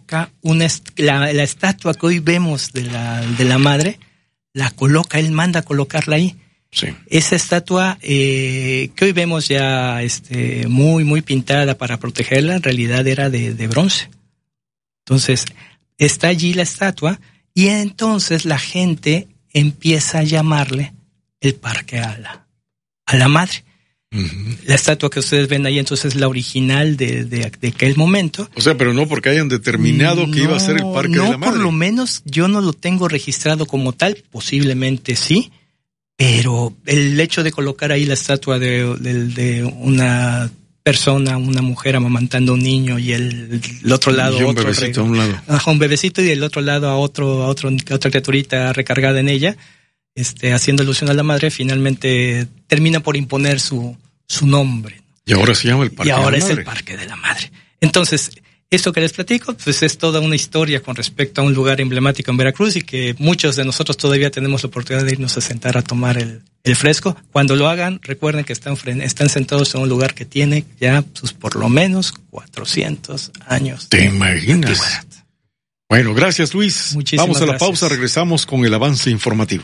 coloca la estatua que hoy vemos de la madre, él manda a colocarla ahí. Sí. Esa estatua que hoy vemos ya muy, muy pintada para protegerla, en realidad era de bronce. Entonces, está allí la estatua y entonces la gente empieza a llamarle el parque a la madre. Uh-huh. La estatua que ustedes ven ahí entonces es la original de aquel momento. O sea, pero no porque hayan determinado que iba a ser el parque de la madre. No, por lo menos yo no lo tengo registrado como tal, posiblemente sí. Pero el hecho de colocar ahí la estatua de una persona, una mujer amamantando a un niño y el otro lado y un bebecito a un lado. Un bebecito y del otro lado a otra criaturita recargada en ella, haciendo alusión a la madre, finalmente termina por imponer su nombre. Y ahora se llama el Parque de la Madre. Y ahora es el Parque de la Madre. Entonces, esto que les platico, pues es toda una historia con respecto a un lugar emblemático en Veracruz y que muchos de nosotros todavía tenemos la oportunidad de irnos a sentar a tomar el fresco. Cuando lo hagan, recuerden que están sentados en un lugar que tiene ya por lo menos 400 años. ¿Te imaginas? Bueno, gracias, Luis. Muchísimas Vamos a la gracias. pausa, regresamos con el avance informativo.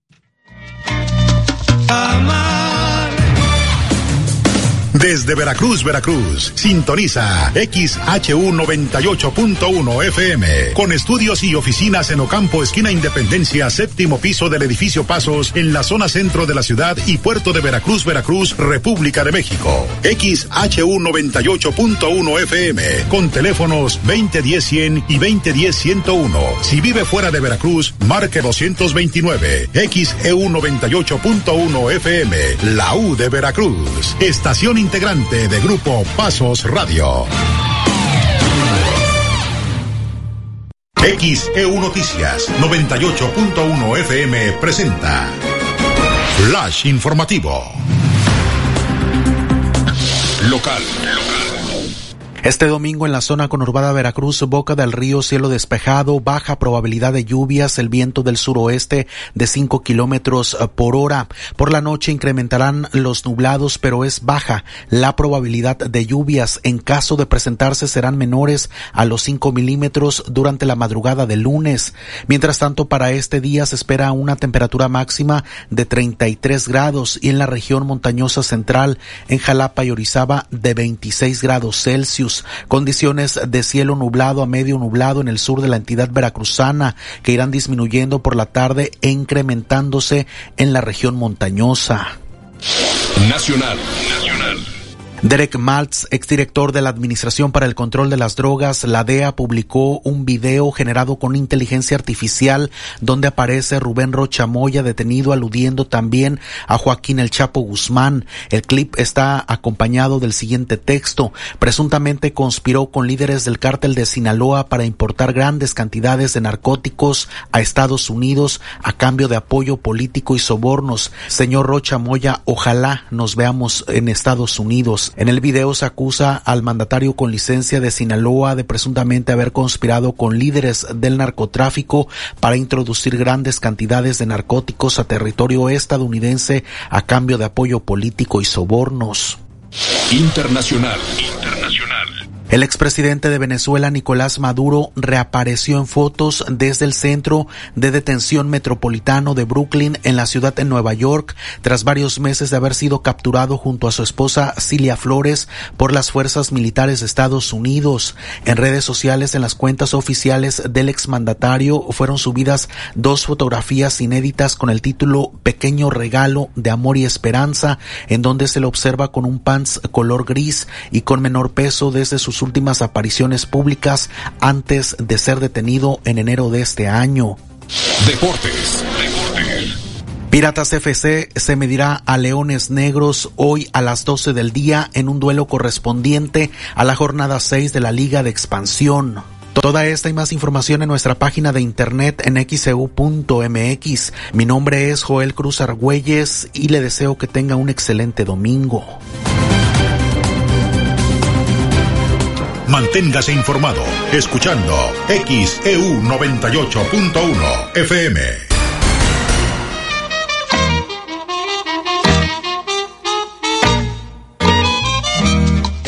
Desde Veracruz, sintoniza XHU 98.1 FM, con estudios y oficinas en Ocampo, esquina Independencia, séptimo piso del edificio Pasos, en la zona centro de la ciudad y puerto de Veracruz, República de México. XHU 98.1 FM, con teléfonos 2010-100 y 2010-101. Si vive fuera de Veracruz, marque 229. XEU 98.1 FM, la U de Veracruz. Estación integrante de Grupo Pasos Radio. XEU Noticias 98.1 FM presenta Flash Informativo. Local. Este domingo en la zona conurbada Veracruz, Boca del Río, cielo despejado, baja probabilidad de lluvias, el viento del suroeste de 5 kilómetros por hora. Por la noche incrementarán los nublados, pero es baja la probabilidad de lluvias. En caso de presentarse serán menores a los 5 milímetros durante la madrugada del lunes. Mientras tanto, para este día se espera una temperatura máxima de 33 grados y en la región montañosa central, en Jalapa y Orizaba, de 26 grados Celsius. Condiciones de cielo nublado a medio nublado en el sur de la entidad veracruzana, que irán disminuyendo por la tarde e incrementándose en la región montañosa. Nacional. Derek Maltz, exdirector de la Administración para el Control de las Drogas, la DEA, publicó un video generado con inteligencia artificial donde aparece Rubén Rocha Moya detenido, aludiendo también a Joaquín El Chapo Guzmán. El clip está acompañado del siguiente texto: presuntamente conspiró con líderes del cártel de Sinaloa para importar grandes cantidades de narcóticos a Estados Unidos a cambio de apoyo político y sobornos. Señor Rocha Moya, ojalá nos veamos en Estados Unidos. En el video se acusa al mandatario con licencia de Sinaloa de presuntamente haber conspirado con líderes del narcotráfico para introducir grandes cantidades de narcóticos a territorio estadounidense a cambio de apoyo político y sobornos. Internacional. El expresidente de Venezuela, Nicolás Maduro, reapareció en fotos desde el centro de detención metropolitano de Brooklyn en la ciudad de Nueva York, tras varios meses de haber sido capturado junto a su esposa Cilia Flores por las fuerzas militares de Estados Unidos. En redes sociales, en las cuentas oficiales del exmandatario, fueron subidas 2 fotografías inéditas con el título Pequeño regalo de amor y esperanza, en donde se le observa con un pants color gris y con menor peso desde sus últimas apariciones públicas antes de ser detenido en enero de este año. Deportes. Piratas FC se medirá a Leones Negros hoy a las 12 del día en un duelo correspondiente a la jornada 6 de la Liga de Expansión. Toda esta y más información en nuestra página de internet en xeu.mx. Mi nombre es Joel Cruz Argüelles y le deseo que tenga un excelente domingo. Manténgase informado escuchando XEU 98.1 FM.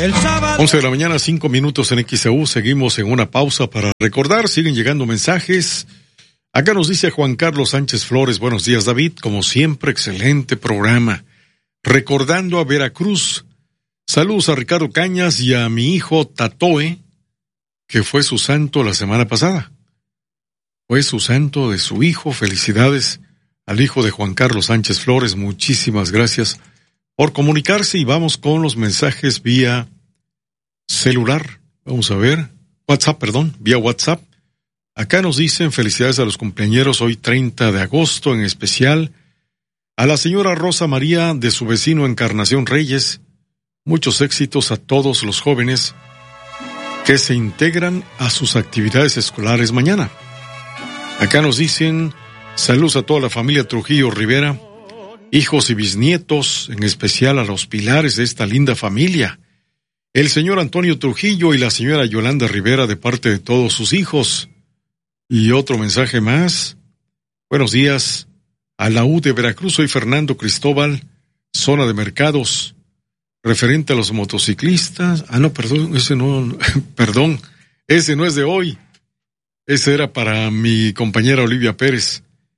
11 de la mañana, 5 minutos en XEU. Seguimos en una pausa para recordar. Siguen llegando mensajes. Acá nos dice Juan Carlos Sánchez Flores. Buenos días, David. Como siempre, excelente programa. Recordando a Veracruz. Saludos a Ricardo Cañas y a mi hijo Tatoe, que fue su santo la semana pasada. Fue su santo de su hijo. Felicidades al hijo de Juan Carlos Sánchez Flores. Muchísimas gracias por comunicarse, y vamos con los mensajes vía celular. Vamos a ver. Vía WhatsApp. Acá nos dicen felicidades a los cumpleañeros hoy 30 de agosto, en especial a la señora Rosa María de su vecino Encarnación Reyes. Muchos éxitos a todos los jóvenes que se integran a sus actividades escolares mañana. Acá nos dicen saludos a toda la familia Trujillo Rivera, hijos y bisnietos, en especial a los pilares de esta linda familia, el señor Antonio Trujillo y la señora Yolanda Rivera, de parte de todos sus hijos. Y otro mensaje más. Buenos días a la U de Veracruz, soy Fernando Cristóbal, zona de mercados, referente a los motociclistas. Perdón, ese no es de hoy. Ese era para mi compañera Olivia Pérez.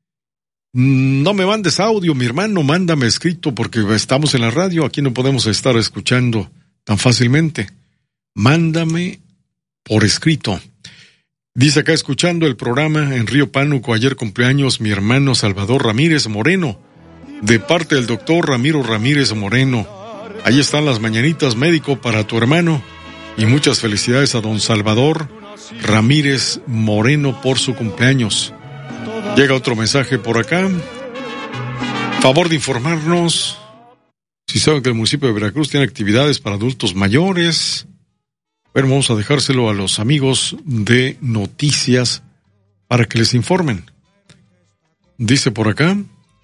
No me mandes audio, mi hermano, mándame escrito, porque estamos en la radio, aquí no podemos estar escuchando tan fácilmente. Mándame por escrito. Dice acá, escuchando el programa en Río Pánuco, ayer cumpleaños mi hermano Salvador Ramírez Moreno, de parte del doctor Ramiro Ramírez Moreno. Ahí están las mañanitas, médico, para tu hermano, y muchas felicidades a don Salvador Ramírez Moreno por su cumpleaños. Llega otro mensaje por acá. Favor de informarnos si saben que el municipio de Veracruz tiene actividades para adultos mayores. Bueno, vamos a dejárselo a los amigos de noticias para que les informen. Dice por acá,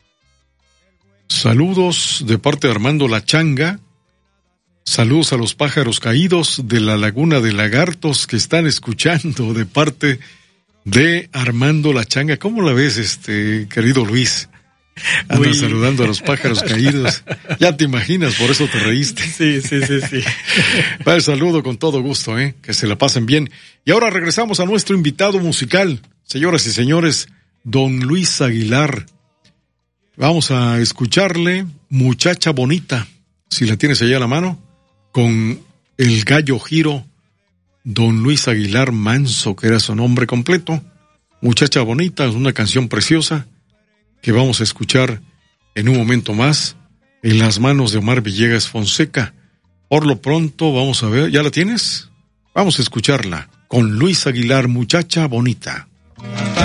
saludos de parte de Armando La Changa. Saludos a los pájaros caídos de la Laguna de Lagartos que están escuchando, de parte de Armando La Changa. ¿Cómo la ves, querido Luis? Andas saludando a los pájaros caídos. Ya te imaginas, por eso te reíste. Sí. Va el saludo con todo gusto, que se la pasen bien. Y ahora regresamos a nuestro invitado musical, señoras y señores, don Luis Aguilar. Vamos a escucharle Muchacha Bonita, si la tienes allá a la mano, con el gallo giro, don Luis Aguilar Manso, que era su nombre completo. Muchacha Bonita es una canción preciosa que vamos a escuchar en un momento más en las manos de Omar Villegas Fonseca. Por lo pronto vamos a ver, ¿ya la tienes? Vamos a escucharla con Luis Aguilar, Muchacha Bonita.